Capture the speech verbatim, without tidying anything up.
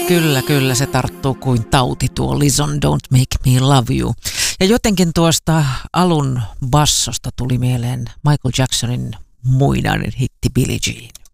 Kyllä, kyllä se tarttuu kuin tauti tuo Listen Don't Make Me Love You. Ja jotenkin tuosta alun bassosta tuli mieleen Michael Jacksonin muinainen hitti Billie Jean.